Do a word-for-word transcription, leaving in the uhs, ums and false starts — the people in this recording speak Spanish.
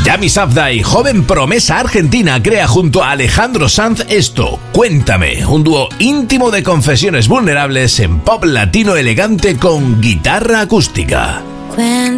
Yami Safdie, joven promesa argentina, crea junto a Alejandro Sanz esto, Cuéntame, un dúo íntimo de confesiones vulnerables en pop latino elegante con guitarra acústica. Cuéntame.